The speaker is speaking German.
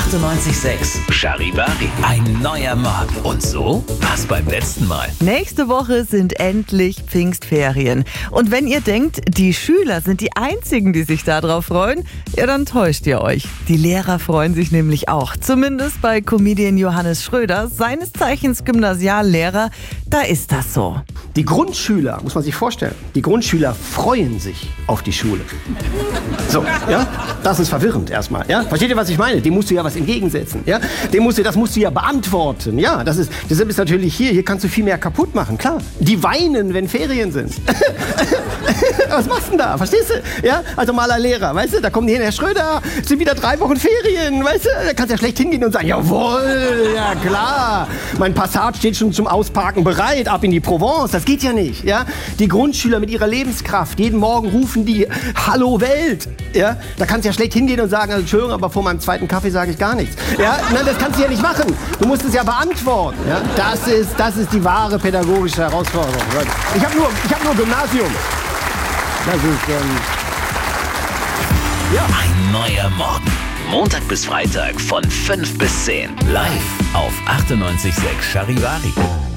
98.6 Charivari. Ein neuer Morgen. Und so war's beim letzten Mal. Nächste Woche sind endlich Pfingstferien. Und wenn ihr denkt, die Schüler sind die einzigen, die sich darauf freuen, ja, dann täuscht ihr euch. Die Lehrer freuen sich nämlich auch. Zumindest bei Comedian Johannes Schröder, seines Zeichens Gymnasiallehrer, da ist das so. Die Grundschüler, muss man sich vorstellen, die Grundschüler freuen sich auf die Schule. So, ja, das ist verwirrend erstmal, ja. Versteht ihr, was ich meine? Dem musst du ja was entgegensetzen, ja. Das musst du ja beantworten, ja. Deshalb ist natürlich hier kannst du viel mehr kaputt machen, klar. Die weinen, wenn Ferien sind. Was machst du denn da, verstehst du? Ja, also maler Lehrer, weißt du, da kommen die hin, Herr Schröder, es sind wieder 3 Wochen Ferien, weißt du, da kannst du ja schlecht hingehen und sagen, jawohl, ja klar, mein Passat steht schon zum Ausparken bereit, ab in die Provence, das geht ja nicht, ja. Die Grundschüler mit ihrer Lebenskraft, jeden Morgen rufen die, hallo Welt, ja, da kannst du ja schlecht hingehen und sagen, also, Entschuldigung, aber vor meinem zweiten Kaffee sage ich gar nichts, ja, nein, das kannst du ja nicht machen, du musst es ja beantworten, ja, das ist die wahre pädagogische Herausforderung. Ich hab nur Gymnasium. Das ist, ja. Ein neuer Morgen. Montag bis Freitag von 5 bis 10. Live auf 98.6 Charivari.